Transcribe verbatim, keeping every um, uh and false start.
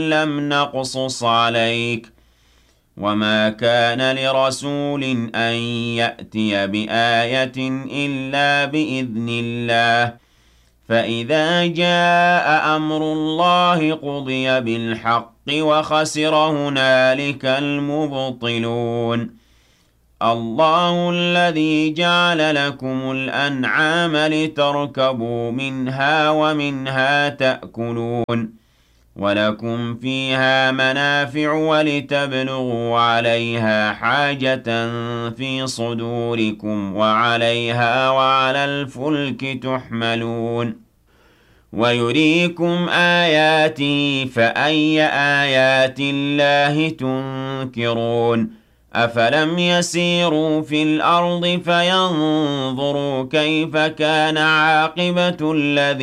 لم نقصص عليك وما كان لرسول أن يأتي بآية إلا بإذن الله فإذا جاء أمر الله قضي بالحق وخسر هنالك المبطلون الله الذي جعل لكم الأنعام لتركبوا منها ومنها تأكلون ولكم فيها منافع ولتبلغوا عليها حاجة في صدوركم وعليها وعلى الفلك تحملون ويريكم آياته فأي آيات الله تنكرون أفلم يسيروا في الأرض فينظروا كيف كان عاقبة الذين